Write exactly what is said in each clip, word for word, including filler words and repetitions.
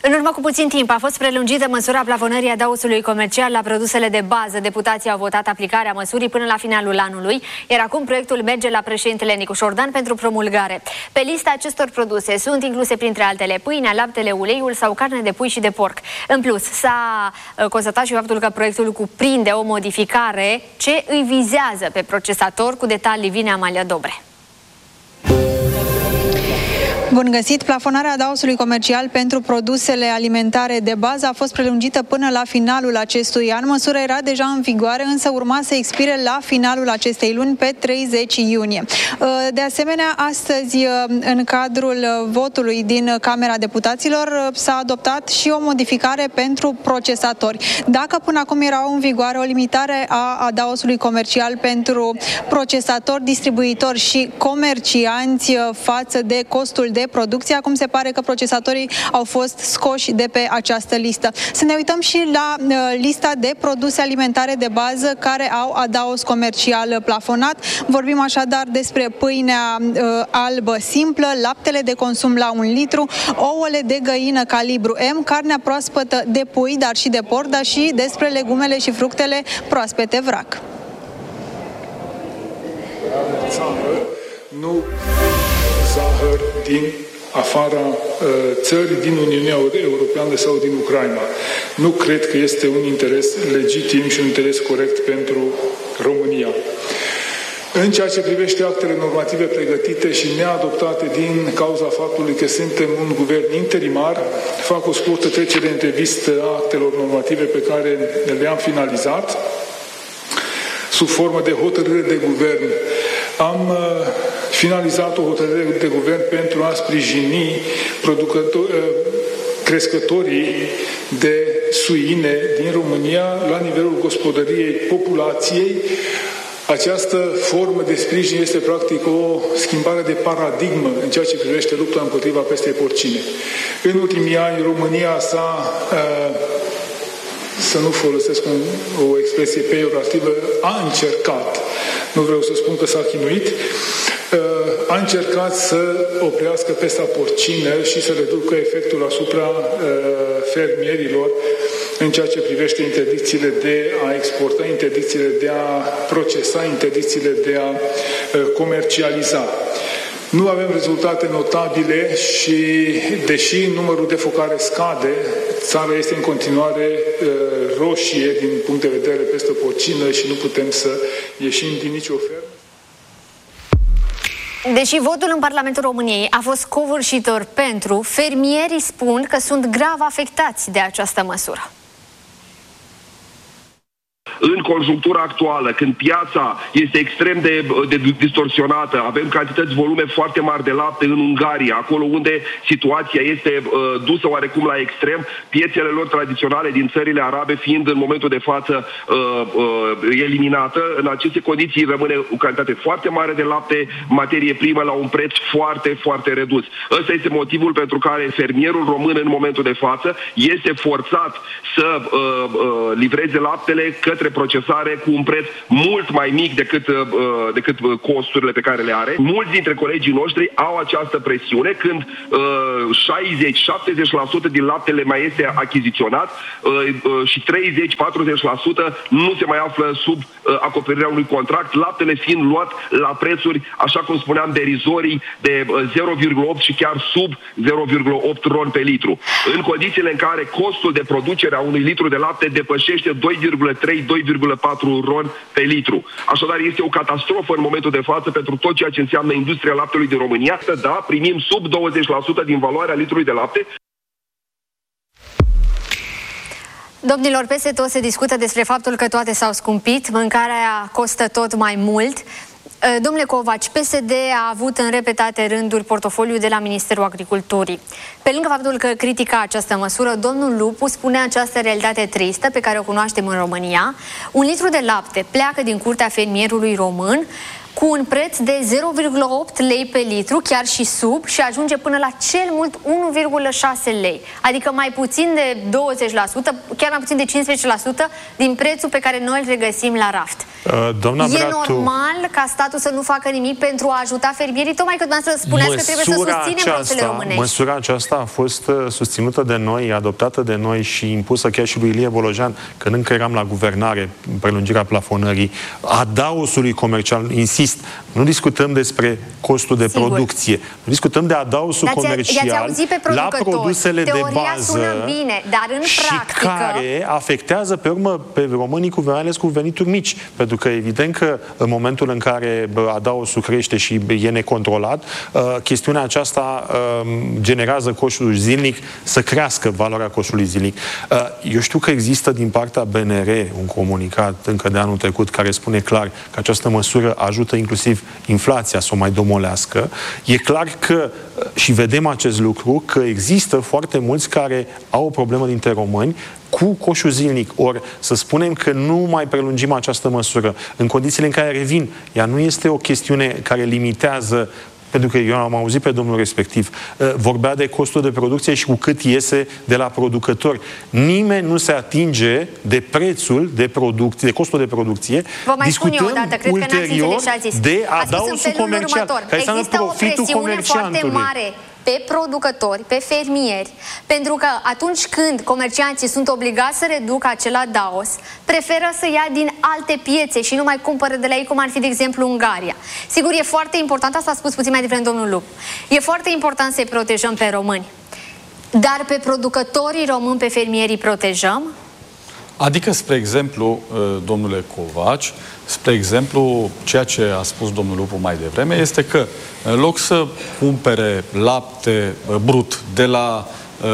În urmă cu puțin timp a fost prelungită măsura plafonării adaosului comercial la produsele de bază. Deputații au votat aplicarea măsurii până la finalul anului, iar acum proiectul merge la președintele Nicu Șordan pentru promulgare. Pe lista acestor produse sunt incluse printre altele pâinea, laptele, uleiul sau carne de pui și de porc. În plus, s-a constatat și faptul că proiectul cuprinde o modificare ce îi vizează pe procesator. Cu detalii vine Amalia Dobre. Bun găsit! Plafonarea adaosului comercial pentru produsele alimentare de bază a fost prelungită până la finalul acestui an. Măsura era deja în vigoare, însă urma să expire la finalul acestei luni, pe treizeci iunie. De asemenea, astăzi, în cadrul votului din Camera Deputaților, s-a adoptat și o modificare pentru procesatori. Dacă până acum era în vigoare o limitare a adaosului comercial pentru procesatori, distribuitori și comercianți față de costul de producție, acum se pare că procesatorii au fost scoși de pe această listă. Să ne uităm și la uh, lista de produse alimentare de bază care au adaos comercial plafonat. Vorbim așadar despre pâinea uh, albă simplă, laptele de consum la un litru, ouăle de găină calibru M, carnea proaspătă de pui, dar și de porc, dar și despre legumele și fructele proaspete vrac. Nu zahăr din afara uh, țării, din Uniunea Europeană sau din Ucraina. Nu cred că este un interes legitim și un interes corect pentru România. În ceea ce privește actele normative pregătite și neadoptate din cauza faptului că suntem un guvern interimar, fac o scurtă trecere în revistă a actelor normative pe care le-am finalizat sub formă de hotărâre de guvern. Am uh, finalizat o hotărâre de guvern pentru a sprijini uh, crescătorii de suine din România la nivelul gospodăriei populației. Această formă de sprijin este practic o schimbare de paradigmă în ceea ce privește lupta împotriva pestei porcine. În ultimii ani România s-a uh, să nu folosesc un, o expresie peiorativă, a încercat, nu vreau să spun că s-a chinuit, a încercat să oprească pesta porcină și să reducă efectul asupra fermierilor în ceea ce privește interdicțiile de a exporta, interdicțiile de a procesa, interdicțiile de a comercializa. Nu avem rezultate notabile și, deși numărul de focare scade, țara este în continuare uh, roșie din punct de vedere pestă porcină și nu putem să ieșim din nicio fermă. Deși votul în Parlamentul României a fost covârșitor pentru, fermierii spun că sunt grav afectați de această măsură. În conjunctura actuală, când piața este extrem de, de distorsionată, avem cantități, volume foarte mari de lapte în Ungaria, acolo unde situația este uh, dusă oarecum la extrem, piețele lor tradiționale din țările arabe fiind în momentul de față uh, uh, eliminată. În aceste condiții rămâne o cantitate foarte mare de lapte, materie primă la un preț foarte, foarte redus. Ăsta este motivul pentru care fermierul român în momentul de față este forțat să uh, uh, livreze laptele către procesare cu un preț mult mai mic decât, uh, decât costurile pe care le are. Mulți dintre colegii noștri au această presiune când uh, șaizeci la șaptezeci la sută din laptele mai este achiziționat uh, uh, și treizeci la patruzeci la sută nu se mai află sub uh, acoperirea unui contract, laptele fiind luat la prețuri, așa cum spuneam, derizorii de uh, zero virgulă opt și chiar sub zero virgulă opt ron pe litru. În condițiile în care costul de producere a unui litru de lapte depășește doi virgulă trei - doi virgulă patru ron pe litru. Așadar, este o catastrofă în momentul de față pentru tot ceea ce înseamnă industria laptelui din România. Da, primim sub douăzeci la sută din valoarea litrului de lapte. Domnilor, peste tot se discută despre faptul că toate s-au scumpit, mâncarea costă tot mai mult. Domnule Covaci, P S D a avut în repetate rânduri portofoliul de la Ministerul Agriculturii. Pe lângă faptul că critica această măsură, domnul Lupu spune această realitate tristă pe care o cunoaștem în România. Un litru de lapte pleacă din curtea fermierului român cu un preț de zero virgulă opt lei pe litru, chiar și sub, și ajunge până la cel mult unu virgulă șase lei. Adică mai puțin de douăzeci la sută, chiar mai puțin de cincisprezece la sută din prețul pe care noi îl regăsim la raft. Uh, doamna e Bratu, normal ca statul să nu facă nimic pentru a ajuta fermierii, tocmai că dumneavoastră spuneați că trebuie să susținem produsele românești. Măsura aceasta a fost uh, susținută de noi, adoptată de noi și impusă chiar și lui Ilie Bolojan, când încă eram la guvernare, prelungirea plafonării, adaosului comercial, insist, nu discutăm despre costul de Sigur. producție, nu discutăm de adaosul comercial la produsele Teoria de bază sună bine, dar în și practică... care afectează pe urmă pe românii cu, ales cu venituri mici, pentru că evident că în momentul în care adaosul crește și e necontrolat, chestiunea aceasta generează costul zilnic să crească valoarea costului zilnic. Eu știu că există din partea B N R un comunicat încă de anul trecut care spune clar că această măsură ajută inclusiv inflația să o mai domolească. E clar că, și vedem acest lucru, că există foarte mulți care au o problemă dintre români cu coșul zilnic. Ori să spunem că nu mai prelungim această măsură în condițiile în care revin. Ea nu este o chestiune care limitează, pentru că eu am auzit pe domnul respectiv, vorbea de costul de producție și cu cât iese de la producători. Nimeni nu se atinge de prețul de producție, de costul de producție. Vă mai spun eu odată, cred că n-ați înțeles și ați zis. De adaosul comercial, care înseamnă profitul comerciantului. Mare pe producători, pe fermieri, pentru că atunci când comercianții sunt obligați să reducă acel adaos, preferă să ia din alte piețe și nu mai cumpără de la ei, cum ar fi, de exemplu, Ungaria. Sigur, e foarte important, asta a spus puțin mai devreme domnul Lupu, e foarte important să-i protejăm pe români, dar pe producătorii români, pe fermierii protejăm? Adică, spre exemplu, domnule Covaci, spre exemplu, ceea ce a spus domnul Lupu mai devreme este că în loc să cumpere lapte brut de la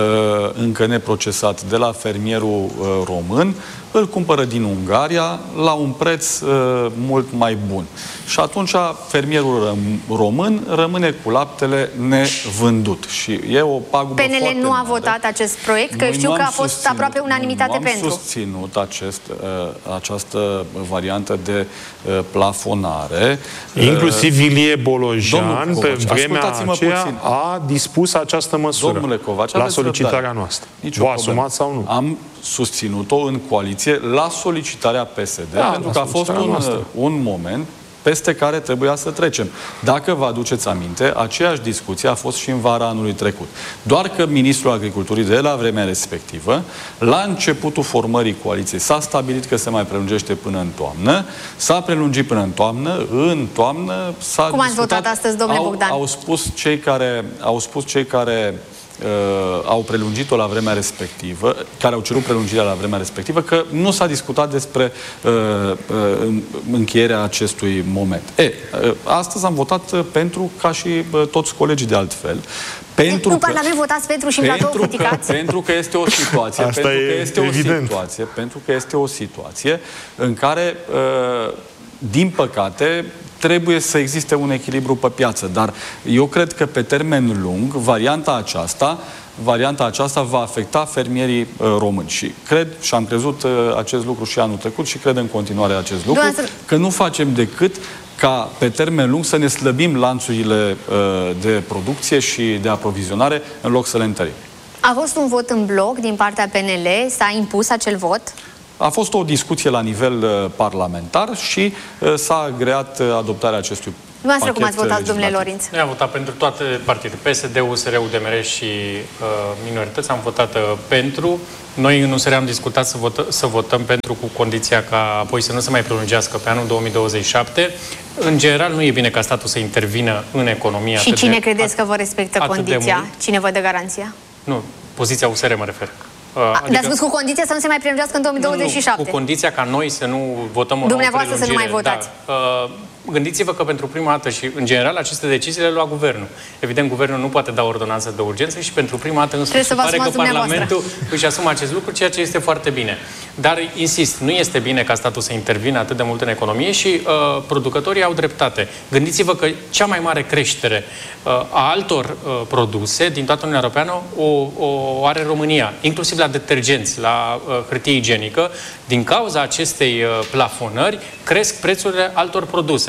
încă neprocesat de la fermierul român, îl cumpără din Ungaria la un preț uh, mult mai bun. Și atunci fermierul român rămâne cu laptele nevândut. Și e o pagubă P N L foarte nu a mare. votat acest proiect, că Noi știu că a fost susținut, aproape unanimitate nu pentru. Nu am susținut acest, uh, această variantă de uh, plafonare. Inclusiv Ilie Bolojan, pe vremea aceea, puțin. a dispus această măsură. Domnule Covaci, la solicitarea noastră. Vă asumați sau nu? Am susținut-o în coaliție la solicitarea P S D, da, pentru că a fost un, un moment peste care trebuia să trecem. Dacă vă aduceți aminte, aceeași discuție a fost și în vara anului trecut. Doar că ministrul agriculturii de la vremea respectivă, la începutul formării coaliției, s-a stabilit că se mai prelungește până în toamnă, s-a prelungit până în toamnă, în toamnă s-a Cum ați votat astăzi, domnule au, Bogdan? Au spus cei care, au spus cei care Uh, au prelungit-o la vremea respectivă, care au cerut prelungirea la vremea respectivă, că nu s-a discutat despre uh, uh, încheierea acestui moment. E, uh, astăzi am votat uh, pentru, ca și uh, toți colegii de altfel, pentru în că, Parlament votați pentru și în platou criticați? Pentru că este o situație, Asta pentru că e este evident. o situație, pentru că este o situație în care, uh, din păcate, trebuie să existe un echilibru pe piață, dar eu cred că pe termen lung, varianta aceasta, varianta aceasta va afecta fermierii uh, români. Și cred, și am crezut uh, acest lucru și anul trecut și cred în continuare acest lucru, Doamne... că nu facem decât ca pe termen lung să ne slăbim lanțurile uh, de producție și de aprovizionare în loc să le întărim. A fost un vot în bloc din partea P N L? S-a impus acel vot? A fost o discuție la nivel uh, parlamentar și uh, s-a agreat uh, adoptarea acestui Dumneavoastră cum ați votat, domnule Lorinț? Noi am votat pentru toate partidele, P S D, U S R, U D M R și uh, minorități, am votat uh, pentru. Noi în U S R am discutat să, votă, să votăm pentru, cu condiția ca apoi să nu se mai prelungească pe anul două mii douăzeci și șapte. În general, nu e bine ca statul să intervină în economia. Și cine de, credeți că vă respectă condiția? Cine vă dă garanția? Nu, poziția U S R mă refer. Adică, dar spus cu condiția să nu se mai prelungească în două mii douăzeci și șapte. Nu, cu condiția ca noi să nu votăm o Dumneavoastră să nu mai votați. Da. Uh, gândiți-vă că pentru prima dată și, în general, aceste decizii le lua guvernul. Evident, guvernul nu poate da ordonanță de urgență și pentru prima dată în sfârșit pare că Parlamentul își asumă acest lucru, ceea ce este foarte bine. Dar, insist, nu este bine ca statul să intervină atât de mult în economie și uh, producătorii au dreptate. Gândiți-vă că cea mai mare creștere uh, a altor uh, produse din toată Uniunea Europeană o, o are România, inclusiv la detergenți, la uh, hârtie igienică. Din cauza acestei uh, plafonări cresc prețurile altor produse.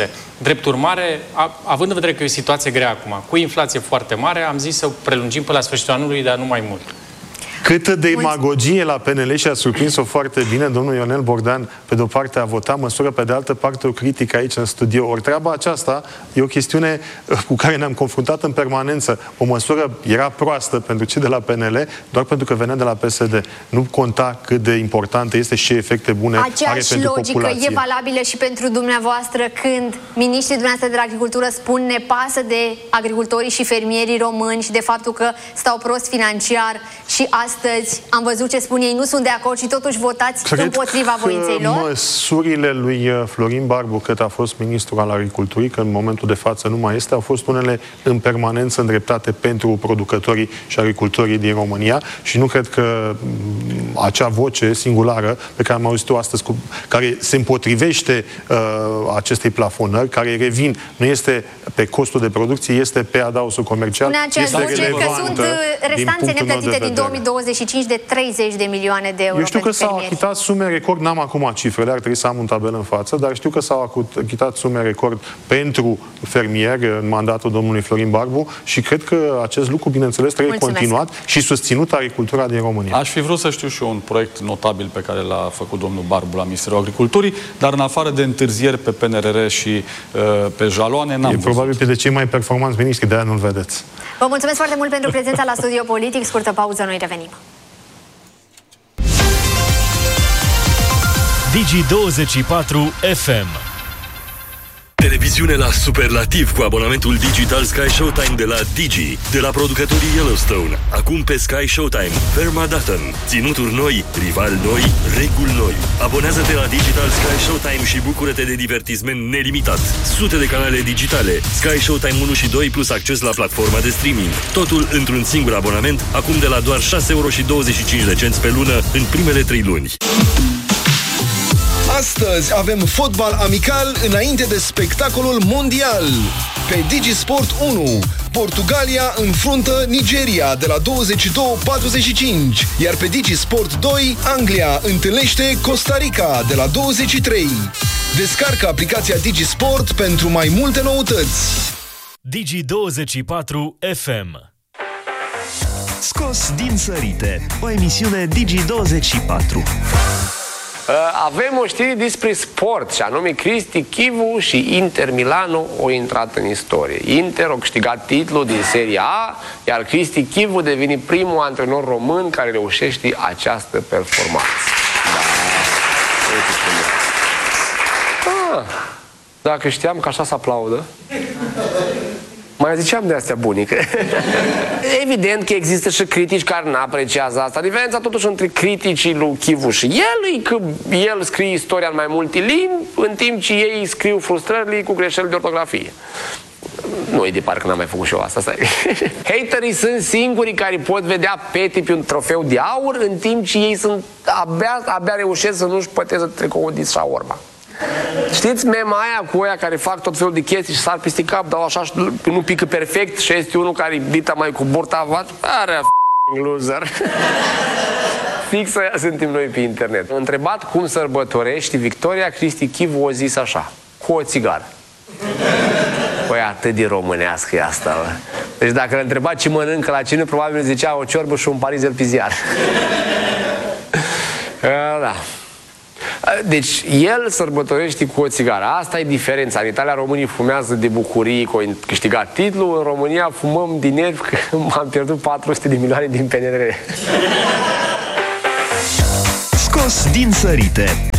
produse. Drept urmare, a, având în vedere că e o situație grea acum, cu inflație foarte mare, am zis să prelungim până la sfârșitul anului, dar nu mai mult. Câtă demagogie la P N L și a surprins-o foarte bine domnul Ionel Bogdan, pe de o parte a votat măsură, pe de altă parte o critică aici în studio. Ori treaba aceasta e o chestiune cu care ne-am confruntat în permanență. O măsură era proastă pentru cei de la P N L, doar pentru că venea de la P S D. Nu conta cât de importantă este și ce efecte bune Aceeași are pentru logică populație. e valabilă și pentru dumneavoastră când miniștrii dumneavoastră de la agricultură spun ne pasă de agricultorii și fermierii români și de faptul că stau prost financiar și astăzi am văzut ce spun ei, nu sunt de acord și totuși votați Cred împotriva voinței lor? Măsurile lui Florin Barbu, cât a fost ministru al agriculturii, că în momentul de față nu mai este, au fost unele în permanență îndreptate pentru producătorii și agricultorii din România și nu cred că acea voce singulară pe care am auzit-o astăzi, cu, care se împotrivește uh, acestei plafonări, care revin, nu este pe costul de producție, este pe adausul comercial. În aceeași voce că sunt restanțe neplătite din două mii douăzeci și cinci de treizeci de milioane de euro. Eu știu că s-au achitat sume record, n-am acum cifrele, ar trebui să am un tabel în față, dar știu că s-au achitat sume record pentru fermieri în mandatul domnului Florin Barbu și cred că acest lucru, bineînțeles, trebuie Mulțumesc. continuat și susținut agricultura din România. Aș fi vrut să știu și eu un proiect notabil pe care l-a făcut domnul Barbu la Ministerul Agriculturii, dar în afară de întârzieri pe P N R R și uh, pe jaloane, n-am E văzut. probabil pe de cei mai performanți miniștri, de-aia nu-l vedeți. Vă mulțumesc foarte mult pentru prezența la Studio Politic. Scurtă pauză, noi revenim. Digi douăzeci și patru F M. Televiziune la superlativ cu abonamentul digital Sky Showtime de la Digi, de la producătorii Yellowstone. Acum pe Sky Showtime, Permandatton, ținuturi noi, rivali noi, reguli noi. Abonează-te la Digital Sky Showtime și bucură-te de divertisment nelimitat. Sute de canale digitale, Sky Showtime unu și doi plus acces la platforma de streaming. Totul într-un singur abonament, acum de la doar șase euro și douăzeci și cinci de cenți pe lună în primele trei luni. Astăzi avem fotbal amical înainte de spectacolul mondial. Pe Digisport unu, Portugalia înfruntă Nigeria de la douăzeci și două patruzeci și cinci, iar pe Digisport doi, Anglia întâlnește Costa Rica de la douăzeci și trei. Descarcă aplicația Digisport pentru mai multe noutăți. Digi douăzeci și patru F M. Scos din sărite, o emisiune Digi douăzeci și patru. Avem o știre despre sport, și anume Cristi Chivu și Inter Milano au intrat în istorie. Inter a câștigat titlul din Serie A, iar Cristi Chivu devine primul antrenor român care reușește această performanță. Da. Ah, dacă știam că așa se aplaudă, mai ziceam de astea bunică. Evident că există și critici care nu apreciază asta. Diferența totuși între criticii lui Chivu și el e că el scrie istoria în mai multe limbi, în timp ce ei scriu frustrările cu greșeli de ortografie. Nu e de parcă n-am mai făcut și eu asta, stai. Haterii sunt singurii care pot vedea Peti pe un trofeu de aur, în timp ce ei sunt abia, abia reușesc să nu-și păteze tricoul de shawarma. Știți mema aia cu oia care fac tot felul de chestii și sar peste cap, dau așa și nu pică perfect și este unul care dita mai cu burta vat? Are f***ing loser. Fix aia suntem noi pe internet. Întrebat cum sărbătorești victoria, Cristi Chivu a zis așa: cu o țigară. Păi atât de românească e asta, bă. Deci dacă îl întreba ce mănâncă la cine, probabil zicea o ciorbă și un parizel pe ziar. Da. Deci el sărbătorește cu o țigară. Asta e diferența. În Italia românii fumează de bucurie că au câștigat titlul. În România fumăm din nervi că am pierdut patru sute de milioane din P N R R. Scos din sărite,